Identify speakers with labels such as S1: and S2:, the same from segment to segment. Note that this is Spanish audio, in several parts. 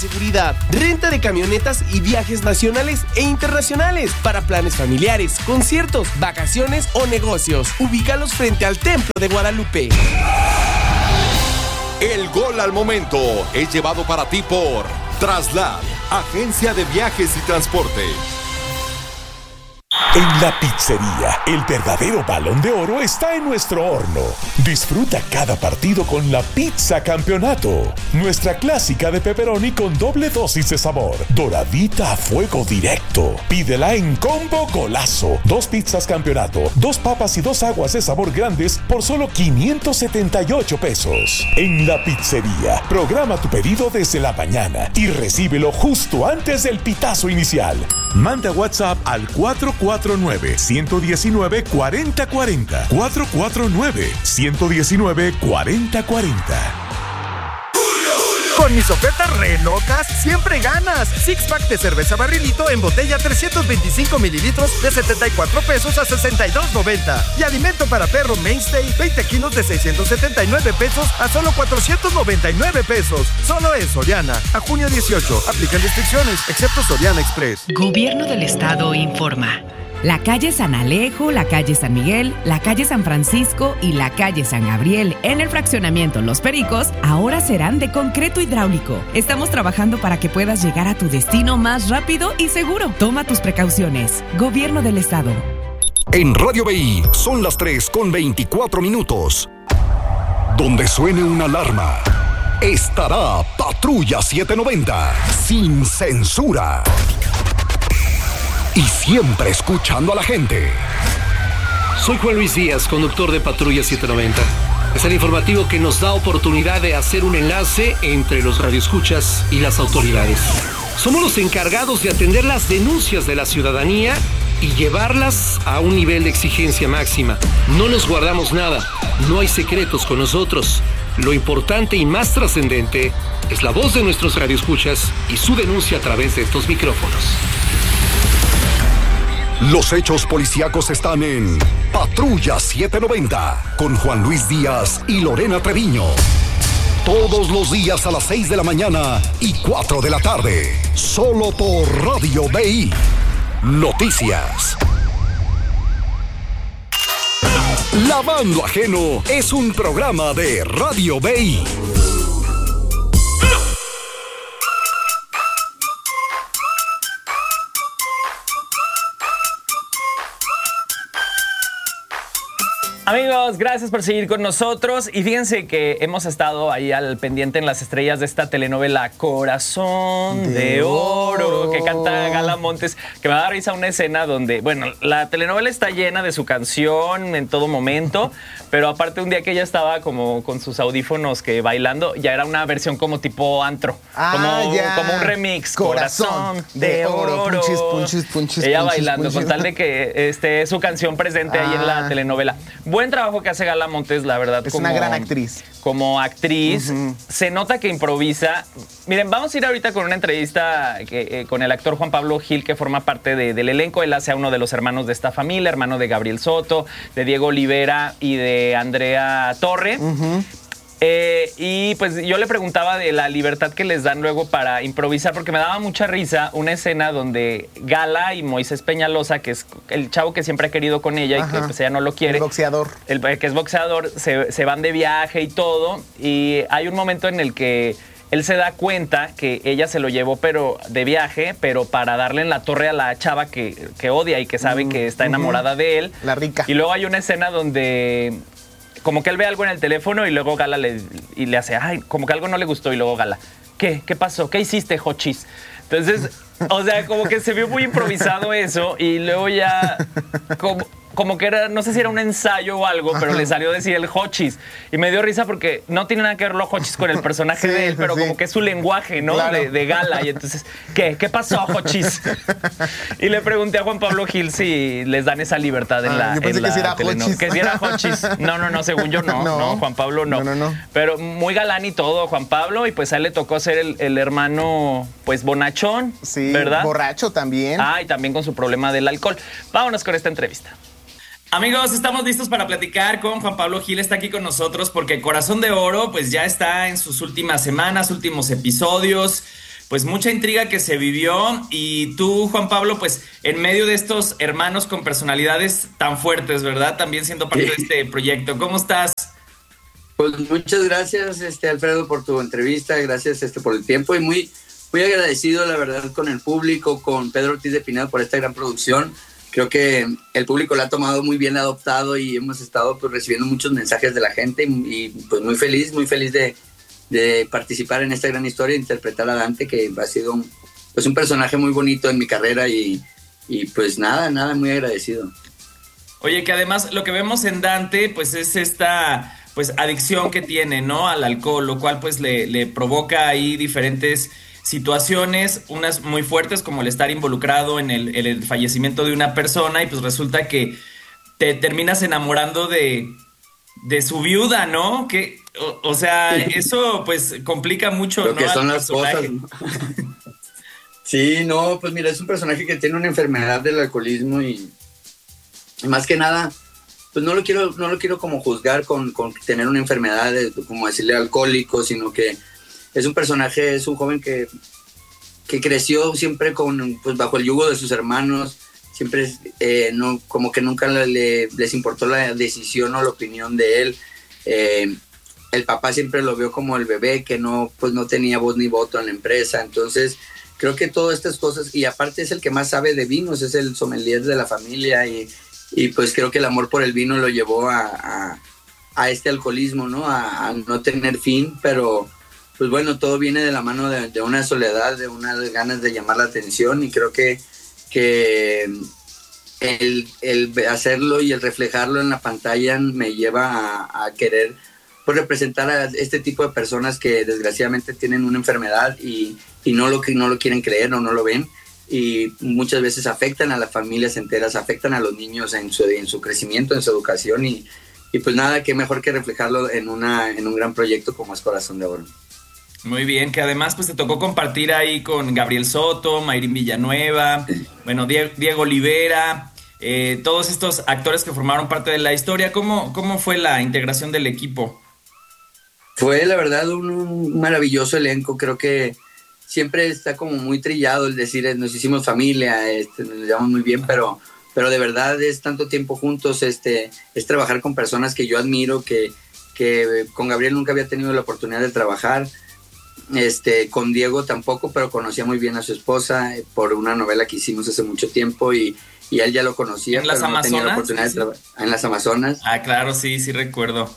S1: seguridad, renta de camionetas y viajes nacionales e internacionales para planes familiares, conciertos, vacaciones o negocios. Ubícalos frente al Templo de Guadalupe.
S2: El gol al momento es llevado para ti por Traslad, agencia de viajes y transporte.
S3: En la pizzería, el verdadero Balón de Oro está en nuestro horno. Disfruta cada partido con la pizza campeonato. Nuestra clásica de pepperoni con doble dosis de sabor. Doradita a fuego directo. Pídela en combo golazo. 2 pizzas campeonato, 2 papas y 2 aguas de sabor grandes por solo 578 pesos. En la pizzería, programa tu pedido desde la mañana y recíbelo justo antes del pitazo inicial. Manda WhatsApp al 449-119-4040. 449-119-4040.
S4: Con mis ofertas re locas, siempre ganas. Six pack de cerveza Barrilito en botella 325 mililitros de 74 pesos a 62.90. Y alimento para perro Mainstay, 20 kilos de 679 pesos a solo 499 pesos. Solo en Soriana. A junio 18. Aplican restricciones, excepto Soriana Express.
S5: Gobierno del Estado informa. La calle San Alejo, la calle San Miguel, la calle San Francisco y la calle San Gabriel en el fraccionamiento Los Pericos ahora serán de concreto hidráulico. Estamos trabajando para que puedas llegar a tu destino más rápido y seguro. Toma tus precauciones. Gobierno del Estado.
S6: En Radio BI son las 3:24. Donde suene una alarma, estará Patrulla 790, sin censura. Y siempre escuchando a la gente.
S7: Soy Juan Luis Díaz, conductor de Patrulla 790. Es el informativo que nos da oportunidad de hacer un enlace entre los radioescuchas y las autoridades. Somos los encargados de atender las denuncias de la ciudadanía y llevarlas a un nivel de exigencia máxima. No nos guardamos nada, no hay secretos con nosotros. Lo importante y más trascendente es la voz de nuestros radioescuchas y su denuncia a través de estos micrófonos.
S6: Los hechos policíacos están en Patrulla 790 con Juan Luis Díaz y Lorena Treviño. Todos los días a las 6 de la mañana y 4 de la tarde. Solo por Radio BI. Noticias. Lavando Ajeno es un programa de Radio BI.
S8: Amigos, gracias por seguir con nosotros y fíjense que hemos estado ahí al pendiente en las estrellas de esta telenovela Corazón de Oro, que canta Gala Montes, que me da risa una escena donde, bueno, la telenovela está llena de su canción en todo momento, pero aparte un día que ella estaba como con sus audífonos que bailando, ya era una versión como tipo antro, como un remix, Corazón de Oro. Punchis, ella bailando, con tal de que esté su canción presente ahí en la telenovela. Buen trabajo que hace Gala Montes, la verdad.
S9: Es una gran actriz.
S8: Como actriz, se nota que improvisa. Miren, vamos a ir ahorita con una entrevista con el actor Juan Pablo Gil, que forma parte del elenco. Él hace a uno de los hermanos de esta familia, hermano de Gabriel Soto, de Diego Olivera y de Andrea Torre. Y pues yo le preguntaba de la libertad que les dan luego para improvisar, porque me daba mucha risa una escena donde Gala y Moisés Peñalosa, que es el chavo que siempre ha querido con ella y que pues ella no lo quiere.
S9: El boxeador.
S8: Que es boxeador, se van de viaje y todo. Y hay un momento en el que él se da cuenta que ella se lo llevó pero de viaje, pero para darle en la torre a la chava que odia y que sabe que está enamorada de él.
S9: La rica.
S8: Y luego hay una escena donde como que él ve algo en el teléfono y luego Gala le hace, ay, como que algo no le gustó, y luego Gala, ¿qué pasó? ¿Qué hiciste, Jochis? Entonces, o sea, como que se vio muy improvisado eso, y luego ya como que era, no sé si era un ensayo o algo, pero le salió decir el Jochis. Y me dio risa porque no tiene nada que ver los Jochis con el personaje de él, pero como que es su lenguaje, ¿no? Claro. De Gala. Y entonces, ¿qué pasó, Jochis? Y le pregunté a Juan Pablo Gil si les dan esa libertad en la
S9: yo pensé que si era
S8: Jochis. Que si era Jochis. No, según yo no, Juan Pablo no. Pero muy galán y todo, Juan Pablo, y pues a él le tocó ser el hermano, pues, bonachón,
S9: sí,
S8: ¿verdad?
S9: Borracho también.
S8: Y también con su problema del alcohol. Vámonos con esta entrevista. Amigos, estamos listos para platicar con Juan Pablo Gil. Está aquí con nosotros porque Corazón de Oro pues ya está en sus últimas semanas, últimos episodios. pues mucha intriga que se vivió, y tú, Juan Pablo, pues en medio de estos hermanos con personalidades tan fuertes, ¿verdad? También siendo parte de este proyecto. ¿Cómo estás?
S9: Pues muchas gracias, Alfredo, por tu entrevista, gracias por el tiempo, y muy agradecido, la verdad, con el público, con Pedro Ortiz de Pinedo por esta gran producción. Creo que el público la ha tomado muy bien, adoptado, y hemos estado pues recibiendo muchos mensajes de la gente, y pues muy feliz de participar en esta gran historia, interpretar a Dante, que ha sido un personaje muy bonito en mi carrera, y pues nada, muy agradecido.
S8: Oye, que además lo que vemos en Dante pues es esta pues adicción que tiene, ¿no?, al alcohol, lo cual pues le provoca ahí diferentes situaciones, unas muy fuertes como el estar involucrado en el fallecimiento de una persona, y pues resulta que te terminas enamorando de su viuda, ¿no? Que, o sea, eso pues complica mucho,
S9: lo
S8: ¿no?,
S9: que son
S8: al
S9: las
S8: personaje.
S9: cosas, ¿no? Sí, no, pues mira, es un personaje que tiene una enfermedad del alcoholismo, y más que nada, pues no lo quiero como juzgar con tener una enfermedad, como decirle alcohólico, sino que es un personaje, es un joven que creció siempre pues bajo el yugo de sus hermanos, siempre no, como que nunca les importó la decisión o la opinión de él. El papá siempre lo vio como el bebé que no tenía voz ni voto en la empresa. Entonces creo que todas estas cosas, y aparte es el que más sabe de vinos, es el sommelier de la familia, y pues creo que el amor por el vino lo llevó a este alcoholismo, ¿no? A no tener fin, pero pues bueno, todo viene de la mano de una soledad, de unas ganas de llamar la atención, y creo que el hacerlo y el reflejarlo en la pantalla me lleva a querer pues representar a este tipo de personas que desgraciadamente tienen una enfermedad y no lo quieren creer o no lo ven, y muchas veces afectan a las familias enteras, afectan a los niños en su crecimiento, en su educación, y pues nada, qué mejor que reflejarlo en un gran proyecto como es Corazón de Oro.
S8: Muy bien, que además pues te tocó compartir ahí con Gabriel Soto, Mayrín Villanueva, bueno, Diego Olivera, todos estos actores que formaron parte de la historia. ¿Cómo fue la integración del equipo?
S9: Fue la verdad un maravilloso elenco. Creo que siempre está como muy trillado el decir nos hicimos familia, nos llevamos muy bien, pero de verdad es tanto tiempo juntos, es trabajar con personas que yo admiro, que con Gabriel nunca había tenido la oportunidad de trabajar, con Diego tampoco, pero conocía muy bien a su esposa por una novela que hicimos hace mucho tiempo, y él ya lo conocía.
S8: ¿En las Amazonas?
S9: Tenía la oportunidad de trabajar en las Amazonas.
S8: Ah, claro, sí recuerdo.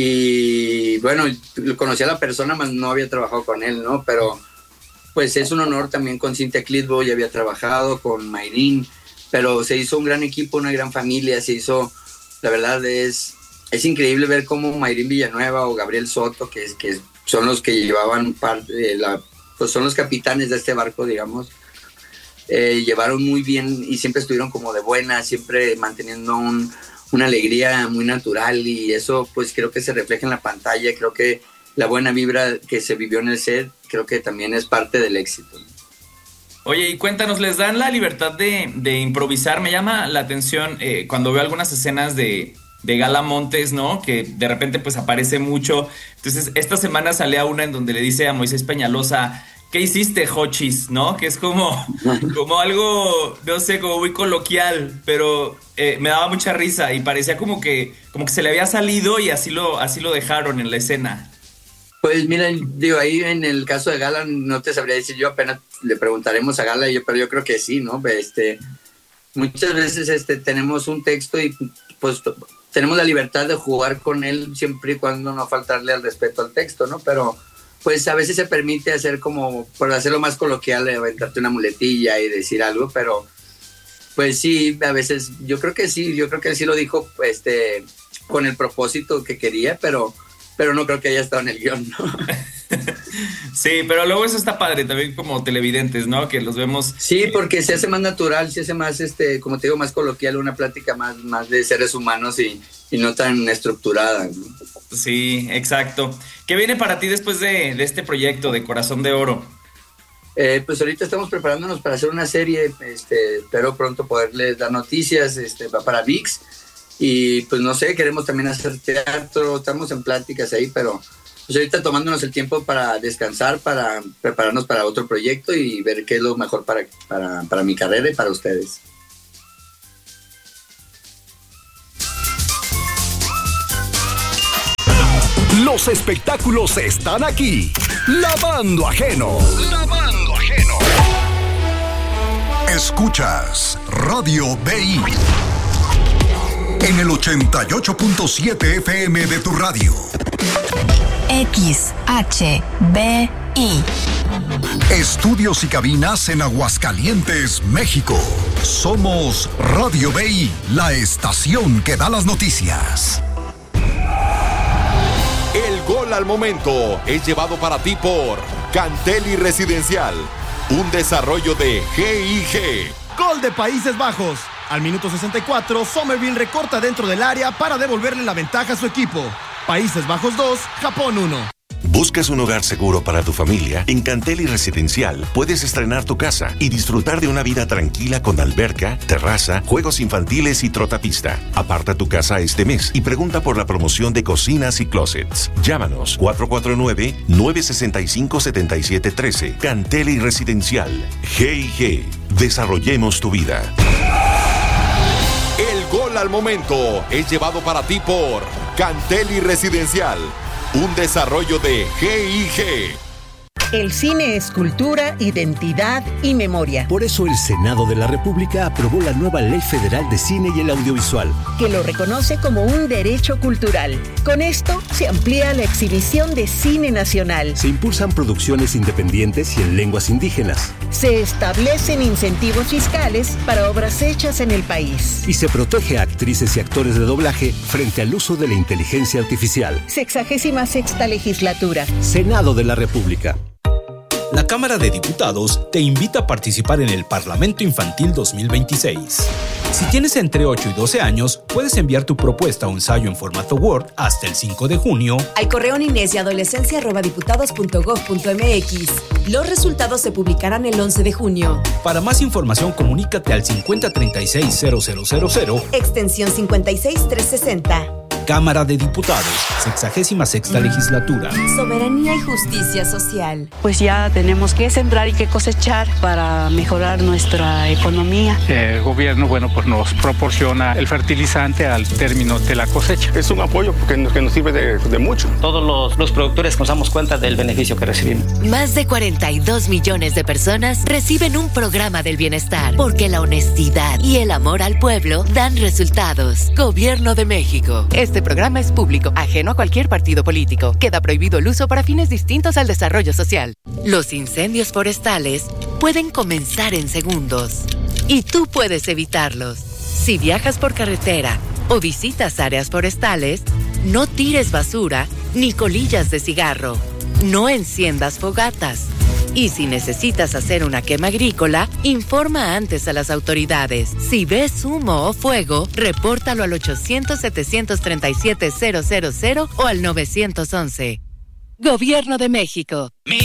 S9: Y bueno, conocía a la persona, mas no había trabajado con él, ¿no? Pero pues es un honor también con Cintia Clitbo, ya había trabajado con Mayrín, pero se hizo un gran equipo, una gran familia, la verdad es increíble ver cómo Mayrín Villanueva o Gabriel Soto, que son los que llevaban parte de pues son los capitanes de este barco, digamos, llevaron muy bien y siempre estuvieron como de buena, siempre manteniendo una alegría muy natural, y eso pues creo que se refleja en la pantalla. Creo que la buena vibra que se vivió en el set, creo que también es parte del éxito.
S8: Oye, y cuéntanos, ¿les dan la libertad de improvisar? Me llama la atención cuando veo algunas escenas de Gala Montes, ¿no? Que de repente pues aparece mucho. Entonces, esta semana sale una en donde le dice a Moisés Peñalosa, ¿qué hiciste, Jochis? ¿No? Que es como algo, no sé, como muy coloquial, pero me daba mucha risa y parecía como que se le había salido, y así lo dejaron en la escena.
S9: Pues mira, digo, ahí en el caso de Gala no te sabría decir, yo apenas le preguntaremos a Gala, pero yo creo que sí, ¿no? Muchas veces tenemos un texto y pues tenemos la libertad de jugar con él siempre y cuando no faltarle al respeto al texto, ¿no? Pero pues a veces se permite hacer como, por hacerlo más coloquial, aventarte una muletilla y decir algo, pero pues sí, a veces yo creo que él sí lo dijo con el propósito que quería, pero no creo que haya estado en el guión, ¿no?
S8: Sí, pero luego eso está padre también como televidentes, ¿no? Que los vemos.
S9: Sí, porque se hace más natural, se hace más, como te digo, más coloquial, una plática más de seres humanos y no tan estructurada, ¿no?
S8: Sí, exacto. ¿Qué viene para ti después de este proyecto de Corazón de Oro?
S9: Pues ahorita estamos preparándonos para hacer una serie, espero pronto poderles dar noticias, va para ViX, y pues no sé, queremos también hacer teatro, estamos en pláticas ahí, pero pues ahorita tomándonos el tiempo para descansar, para prepararnos para otro proyecto y ver qué es lo mejor para mi carrera y para ustedes.
S6: Los espectáculos están aquí. Lavando Ajeno. Escuchas Radio BI en el 88.7 FM de tu radio.
S10: XHBI.
S6: Estudios y cabinas en Aguascalientes, México. Somos Radio BI, la estación que da las noticias.
S2: El gol al momento es llevado para ti por Canteli Residencial, un desarrollo de GIG.
S4: Gol de Países Bajos. Al minuto 64, Somerville recorta dentro del área para devolverle la ventaja a su equipo. Países Bajos 2, Japón 1.
S11: ¿Buscas un hogar seguro para tu familia? En Canteli Residencial puedes estrenar tu casa y disfrutar de una vida tranquila con alberca, terraza, juegos infantiles y trotapista. Aparta tu casa este mes y pregunta por la promoción de cocinas y closets. Llámanos 449-965-7713. Canteli Residencial. GIG. Desarrollemos tu vida.
S2: El gol al momento es llevado para ti por Canteli Residencial, un desarrollo de GIG.
S12: El cine es cultura, identidad y memoria.
S13: Por eso el Senado de la República aprobó la nueva Ley Federal de Cine y el Audiovisual,
S12: que lo reconoce como un derecho cultural. Con esto se amplía la exhibición de cine nacional.
S13: Se impulsan producciones independientes y en lenguas indígenas.
S12: Se establecen incentivos fiscales para obras hechas en el país.
S13: Y se protege a actrices y actores de doblaje frente al uso de la inteligencia artificial.
S12: 66ª legislatura.
S13: Senado de la República.
S14: La Cámara de Diputados te invita a participar en el Parlamento Infantil 2026. Si tienes entre 8 y 12 años, puedes enviar tu propuesta o ensayo en formato Word hasta el 5 de junio
S15: al correo ninesyadolescencia@diputados.gov.mx. Los resultados se publicarán el 11 de junio.
S14: Para más información, comunícate al 5036-0000,
S15: extensión 56360.
S14: Cámara de Diputados, 66ª legislatura.
S15: Soberanía y justicia social.
S16: Pues ya tenemos que sembrar y que cosechar para mejorar nuestra economía.
S17: El gobierno, pues nos proporciona el fertilizante al término de la cosecha.
S18: Es un apoyo porque nos sirve de mucho.
S19: Todos los productores nos damos cuenta del beneficio que recibimos.
S20: Más de 42 millones de personas reciben un programa del bienestar, porque la honestidad y el amor al pueblo dan resultados. Gobierno de México. Este programa es público, ajeno a cualquier partido político. Queda prohibido el uso para fines distintos al desarrollo social. Los incendios forestales pueden comenzar en segundos y tú puedes evitarlos. Si viajas por carretera o visitas áreas forestales, no tires basura ni colillas de cigarro. No enciendas fogatas. Y si necesitas hacer una quema agrícola, informa antes a las autoridades. Si ves humo o fuego, repórtalo al 800-737-000 o al 911. Gobierno de México.